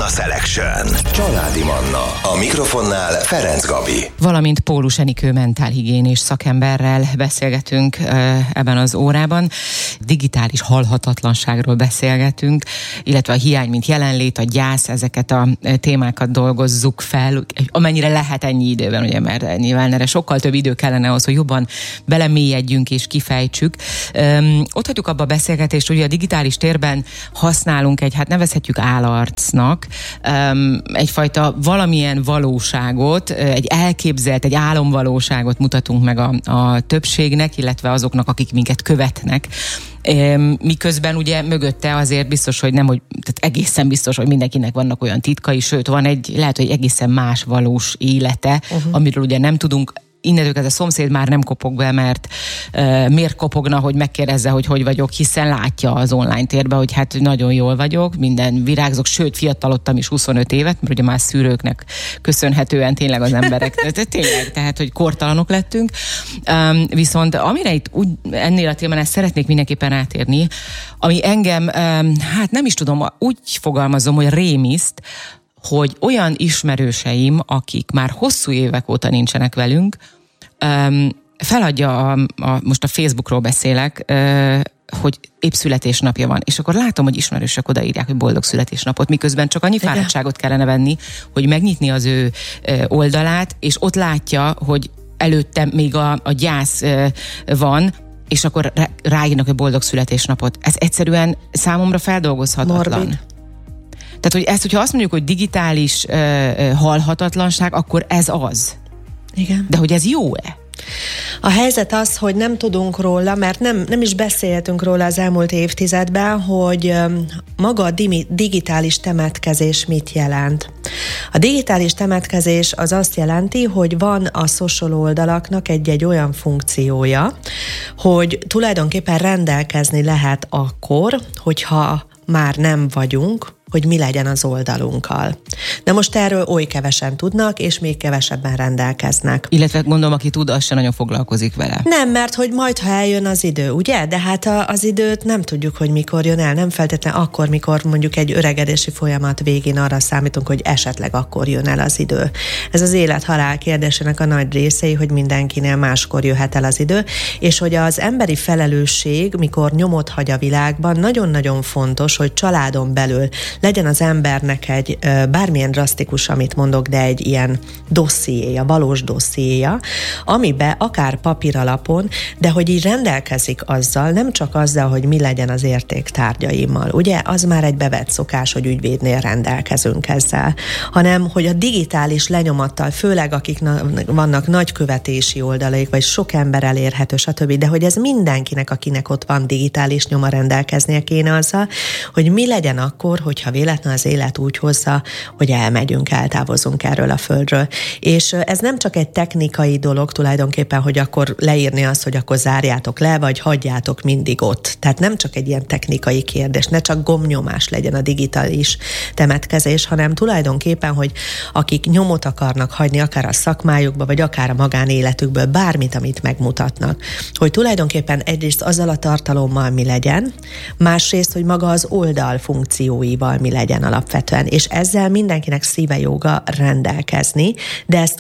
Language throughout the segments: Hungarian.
Manna Selection. Családi Manna. A mikrofonnál Ferenc Gabi. Valamint Pólus Enikő mentálhigiénés szakemberrel beszélgetünk ebben az órában. Digitális halhatatlanságról beszélgetünk, illetve a hiány, mint jelenlét, a gyász, ezeket a témákat dolgozzuk fel, amennyire lehet ennyi időben, ugye, mert nyilván erre sokkal több idő kellene ahhoz, hogy jobban belemélyedjünk és kifejtsük. Ott hagyjuk abba a beszélgetést, hogy a digitális térben használunk hát nevezhetjük álarcnak, egyfajta valamilyen valóságot, egy elképzelt, egy álomvalóságot mutatunk meg a többségnek, illetve azoknak, akik minket követnek. Miközben ugye mögötte azért biztos, hogy nem, hogy tehát egészen biztos, hogy mindenkinek vannak olyan titkai, sőt van lehet, hogy egészen más valós élete, amiről ugye nem tudunk. Innentől kezdve a szomszéd már nem kopog be, mert miért kopogna, hogy megkérdezze, hogy vagyok, hiszen látja az online térben, hogy hát nagyon jól vagyok, minden virágzok, sőt fiatalodtam is 25 évet, mert ugye már szűrőknek köszönhetően tényleg az emberek, tényleg, tehát hogy kortalanok lettünk. Viszont amire itt ennél a témán ezt szeretnék mindenképpen átérni, ami engem, hát nem is tudom, úgy fogalmazom, hogy rémiszt, hogy olyan ismerőseim, akik már hosszú évek óta nincsenek velünk, feladja most a Facebookról beszélek, hogy épp születésnapja van, és akkor látom, hogy ismerősök odaírják, hogy boldog születésnapot, miközben csak annyi fáradtságot kellene venni, hogy megnyitni az ő oldalát, és ott látja, hogy előtte még a gyász van, és akkor ráírnak, hogy boldog születésnapot. Ez egyszerűen számomra feldolgozhatatlan. Morbid. Tehát, hogy ezt, hogyha azt mondjuk, hogy digitális halhatatlanság, akkor ez az. Igen. De hogy ez jó-e? A helyzet az, hogy nem tudunk róla, mert nem is beszéltünk róla az elmúlt évtizedben, hogy maga a digitális temetkezés mit jelent. A digitális temetkezés az azt jelenti, hogy van a social oldalaknak egy olyan funkciója, hogy tulajdonképpen rendelkezni lehet akkor, hogyha már nem vagyunk, hogy mi legyen az oldalunkkal. De most erről oly kevesen tudnak, és még kevesebben rendelkeznek. Illetve gondolom, aki tud, az sem nagyon foglalkozik vele. Nem, mert hogy majd, ha eljön az idő, ugye? De hát az időt nem tudjuk, hogy mikor jön el. Nem feltétlenül akkor, mikor mondjuk egy öregedési folyamat végén arra számítunk, hogy esetleg akkor jön el az idő. Ez az élet-halál kérdésének a nagy részei, hogy mindenkinél máskor jöhet el az idő, és hogy az emberi felelősség, mikor nyomot hagy a világban, nagyon-nagyon fontos, hogy családon belül legyen az embernek egy bármilyen drasztikus, amit mondok, de egy ilyen dossziéja, valós dossziéja, amiben akár papíralapon, de hogy így rendelkezik azzal, nem csak azzal, hogy mi legyen az értéktárgyaimmal, ugye, az már egy bevett szokás, hogy ügyvédnél rendelkezünk ezzel, hanem, hogy a digitális lenyomattal, főleg akik vannak nagy követési oldalaik, vagy sok ember elérhető, stb., de hogy ez mindenkinek, akinek ott van digitális nyoma, rendelkeznie kéne azzal, hogy mi legyen akkor, hogyha véletlen az élet úgy hozza, hogy elmegyünk, eltávozunk erről a földről. És ez nem csak egy technikai dolog tulajdonképpen, hogy akkor leírni azt, hogy akkor zárjátok le, vagy hagyjátok mindig ott. Tehát nem csak egy ilyen technikai kérdés, ne csak gombnyomás legyen a digitális temetkezés, hanem tulajdonképpen, hogy akik nyomot akarnak hagyni, akár a szakmájukba, vagy akár a magánéletükből, bármit, amit megmutatnak. Hogy tulajdonképpen egyrészt azzal a tartalommal mi legyen, másrészt, hogy maga az oldal funkcióival mi legyen alapvetően, és ezzel mindenkinek szíve joga rendelkezni, de ezt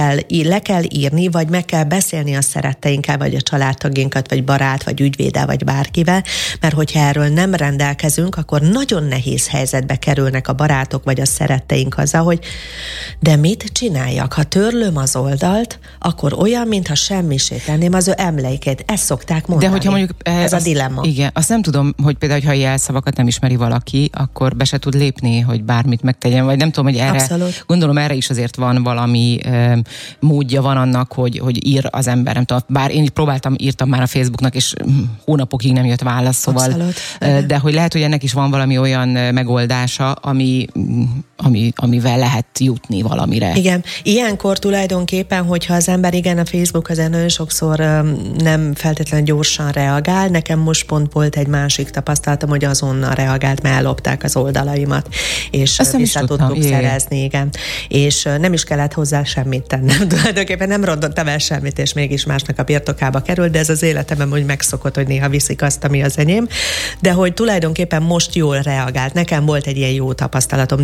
le kell írni, vagy meg kell beszélni a szeretteinkkel, vagy a családtaginkat, vagy barát, vagy ügyvéddel, vagy bárkivel, mert hogyha erről nem rendelkezünk, akkor nagyon nehéz helyzetbe kerülnek a barátok, vagy a szeretteink azzal, hogy de mit csináljak? Ha törlöm az oldalt, akkor olyan, mintha semmisé tenném az ő emlékét. Ezt szokták mondani. De hogyha mondjuk ez a dilemma. Igen, azt nem tudom, hogy például, ha jelszavakat nem ismeri valaki, akkor be se tud lépni, hogy bármit megtegyen, vagy nem tudom, hogy erre, abszolút. Gondolom erre is azért van valami módja van annak, hogy ír az ember, nem tudom, bár én írtam már a Facebooknak, és hónapokig nem jött válasz, szóval, abszolút. De hogy lehet, hogy ennek is van valami olyan megoldása, amivel lehet jutni valamire. Igen, ilyenkor tulajdonképpen, hogyha az ember, igen, a Facebook azért nagyon sokszor nem feltétlenül gyorsan reagál, nekem most pont volt egy másik tapasztalatom, hogy azonnal reagált, mert ellopták az oldalaimat, és vissza tudtuk szerezni, igen. És nem is kellett hozzá semmit tennem. Tulajdonképpen nem rontottam el semmit, és mégis másnak a birtokába került, de ez az életemben úgy megszokott, hogy néha viszik azt, ami az enyém. De hogy tulajdonképpen most jól reagált. Nekem volt egy ilyen jó tapasztalatom, de tudni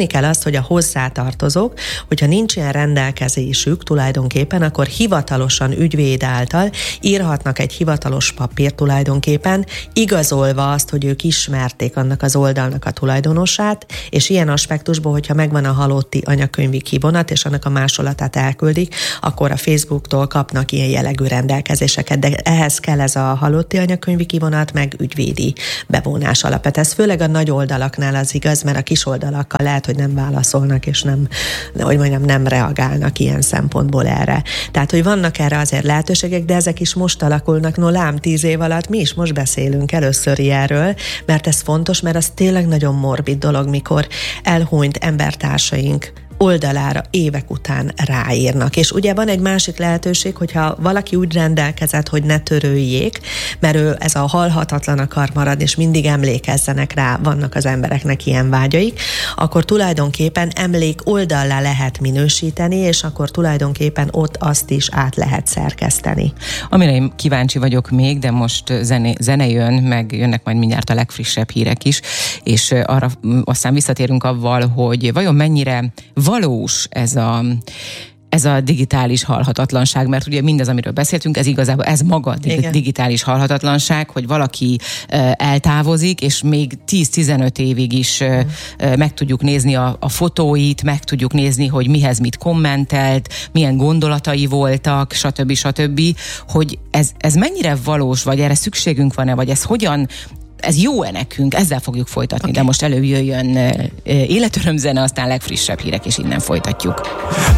kell azt, hogy a hozzátartozók, hogyha nincs ilyen rendelkezésük tulajdonképpen, akkor hivatalosan ügyvéd által írhatnak egy hivatalos papír tulajdonképpen, igazolva azt, hogy ők ismerték annak az oldalnak a tulajdonosát, és ilyen aspektusból, hogyha megvan a halotti anyakönyvi kivonat, és annak a másolatát elküldik, akkor a Facebooktól kapnak ilyen jellegű rendelkezéseket, de ehhez kell ez a halotti anyakönyvi kivonat, meg ügyvédi bevonás alapvet. Ez főleg a nagy oldalaknál az igaz, mert a kis oldalakkal lehet, hogy nem válaszolnak, és nem reagálnak ilyen szempontból erre. Tehát, hogy vannak erre azért lehetőségek, de ezek is most alakulnak, lám 10 év alatt mi is most beszélünk először ilyenről, mert ez fontos, mert az tényleg nagyon morbid dolog, mikor elhunyt embertársaink oldalára évek után ráírnak. És ugye van egy másik lehetőség, hogyha valaki úgy rendelkezett, hogy ne töröljék, mert ő ez a halhatatlan akar maradni, és mindig emlékezzenek rá, vannak az embereknek ilyen vágyaik, akkor tulajdonképpen emlék oldallá lehet minősíteni, és akkor tulajdonképpen ott azt is át lehet szerkeszteni. Amire én kíváncsi vagyok még, de most zene jön, meg jönnek majd mindjárt a legfrissebb hírek is, és arra aztán visszatérünk avval, hogy vajon mennyire valós ez a digitális halhatatlanság, mert ugye mindez, amiről beszéltünk, ez igazából, ez maga digitális halhatatlanság, hogy valaki eltávozik, és még 10-15 évig is meg tudjuk nézni a fotóit, meg tudjuk nézni, hogy mihez mit kommentelt, milyen gondolatai voltak, stb. Hogy ez mennyire valós, vagy erre szükségünk van-e, vagy ez hogyan, ez jó-e nekünk? Ezzel fogjuk folytatni, de most előjöjjön életörömzene, aztán legfrissebb hírek, és innen folytatjuk.